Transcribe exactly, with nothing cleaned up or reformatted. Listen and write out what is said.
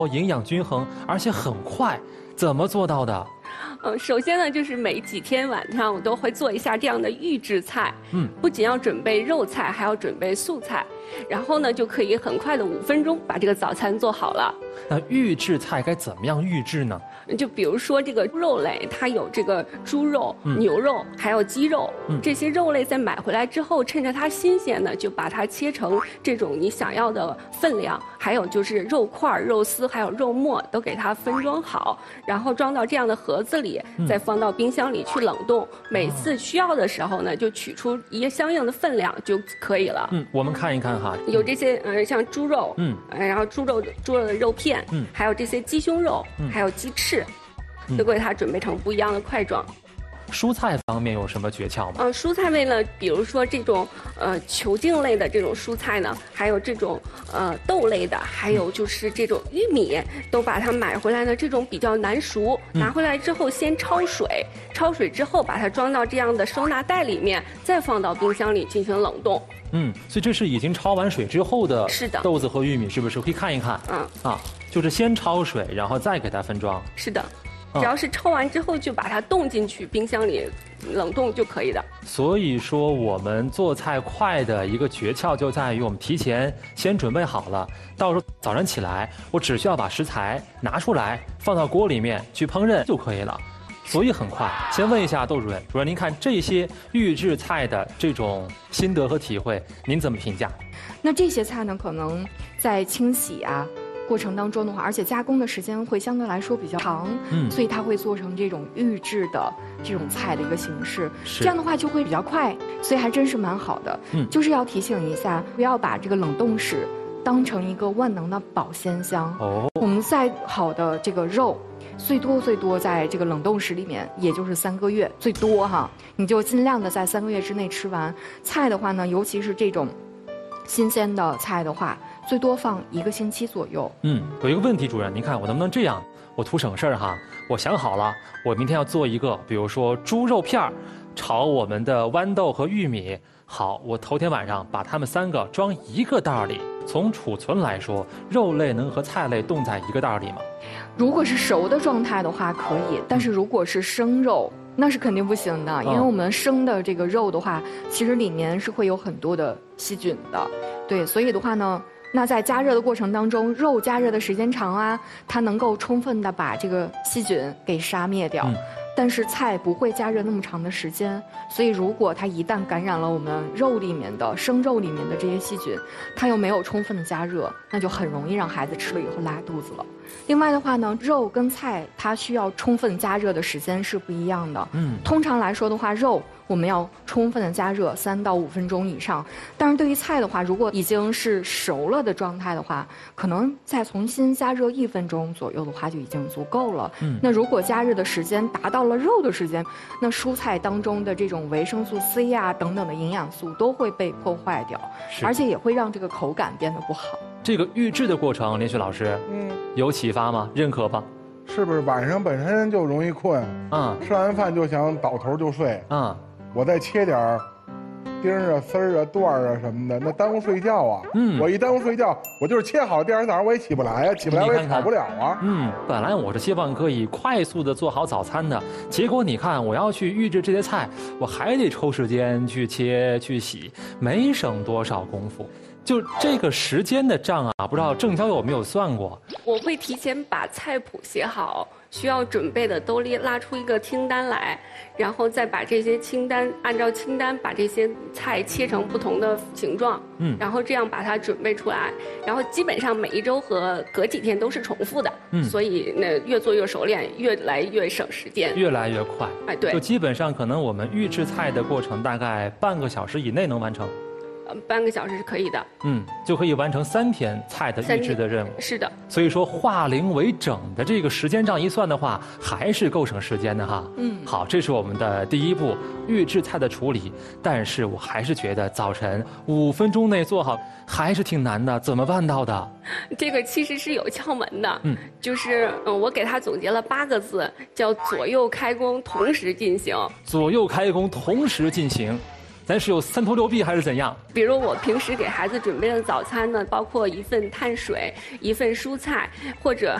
营养均衡，而且很快，怎么做到的？ 呃，首先呢，就是每几天晚上我都会做一下这样的预制菜。 嗯， 不仅要准备肉菜，还要准备素菜，然后呢，就可以很快的五分钟把这个早餐做好了。 那预制菜该怎么样预制呢？ 就比如说这个肉类，它有这个猪肉、 嗯、 牛肉，还有鸡肉。 嗯， 这些肉类在买回来之后，趁着它新鲜呢，就把它切成这种你想要的分量。还有就是肉块、肉丝，还有肉末，都给它分装好，然后装到这样的盒子里， 嗯、 再放到冰箱里去冷冻。每次需要的时候呢，就取出一个相应的分量就可以了。 嗯，我们看一看哈， 有这些呃，像猪肉， 嗯， 然后猪肉猪肉的肉片， 嗯， 还有这些鸡胸肉， 嗯， 还有鸡翅。都给它准备成不一样的块状。 蔬菜方面有什么诀窍吗？ 呃，蔬菜类呢，比如说这种呃球茎类的这种蔬菜呢，还有这种呃豆类的，还有就是这种玉米，都把它买回来呢，这种比较难熟，拿回来之后先焯水，焯水之后把它装到这样的收纳袋里面，再放到冰箱里进行冷冻。 嗯，所以这是已经焯完水之后的是的豆子和玉米，是不是？可以看一看。 嗯啊，就是先焯水，然后再给它分装。 是的。只要是焯完之后，就把它冻进去冰箱里冷冻就可以的。 所以说，我们做菜快的一个诀窍就在于我们提前先准备好了，到时候早上起来，我只需要把食材拿出来，放到锅里面去烹饪就可以了。所以很快。先问一下窦主任，主任您看这些预制菜的这种心得和体会，您怎么评价？ 那这些菜呢，可能在清洗啊过程当中的话，而且加工的时间会相对来说比较长，嗯，所以它会做成这种预制的这种菜的一个形式，这样的话就会比较快，所以还真是蛮好的。嗯，就是要提醒一下，不要把这个冷冻室当成一个万能的保鲜箱。哦，我们再好的这个肉，最多最多在这个冷冻室里面，也就是三个月最多哈，你就尽量的在三个月之内吃完。菜的话呢，尤其是这种新鲜的菜的话，最多放一个星期左右。 嗯，有一个问题，主任，您看我能不能这样？我图省事儿哈，我想好了，我明天要做一个，比如说猪肉片儿炒我们的豌豆和玉米。好，我头天晚上把它们三个装一个袋儿里。从储存来说，肉类能和菜类冻在一个袋儿里吗？ 如果是熟的状态的话可以，但是如果是生肉，那是肯定不行的，因为我们生的这个肉的话，其实里面是会有很多的细菌的。对，所以的话呢，那在加热的过程当中，肉加热的时间长啊，它能够充分的把这个细菌给杀灭掉。嗯，但是菜不会加热那么长的时间，所以如果它一旦感染了我们肉里面的生肉里面的这些细菌，它又没有充分的加热，那就很容易让孩子吃了以后拉肚子了。另外的话呢，肉跟菜它需要充分加热的时间是不一样的。嗯，通常来说的话，肉我们要充分的加热三到五分钟以上。但是对于菜的话，如果已经是熟了的状态的话，可能再重新加热一分钟左右的话就已经足够了。嗯，那如果加热的时间达到了肉的时间，那蔬菜当中的这种维生素 C 啊等等的营养素都会被破坏掉，而且也会让这个口感变得不好。 这个预制的过程，连续老师，嗯，有启发吗？认可吧？ 是不是晚上本身就容易困？嗯，吃完饭就想倒头就睡。嗯，我再切点儿丁儿啊、丝儿啊、段儿啊什么的，那耽误睡觉啊。嗯，我一耽误睡觉，我就是切好，第二天早上我也起不来啊，起不来我也炒不了啊。 嗯，本来我是希望可以快速的做好早餐的，结果你看我要去预制这些菜，我还得抽时间去切去洗，没省多少功夫。就这个时间的账啊，不知道郑娇有没有算过？ 我会提前把菜谱写好，需要准备的都列拉出一个清单来，然后再把这些清单按照清单把这些菜切成不同的形状，嗯，然后这样把它准备出来，然后基本上每一周和隔几天都是重复的，嗯，所以那越做越熟练，越来越省时间， 越来越快。 哎，对， 就基本上可能我们预制菜的过程大概半个小时以内能完成。 半个小时是可以的， 嗯，就可以完成三天菜的预制的任务。 是的， 所以说化零为整的这个时间账一算的话，还是够省时间的哈。嗯，好，这是我们的第一步预制菜的处理。但是我还是觉得早晨五分钟内做好还是挺难的，怎么办到的？ 这个其实是有窍门的，嗯，就是嗯，我给他总结了八个字，叫左右开工同时进行。 左右开工同时进行。 咱是有三头六臂还是怎样？ 比如我平时给孩子准备的早餐呢，包括一份碳水、一份蔬菜，或者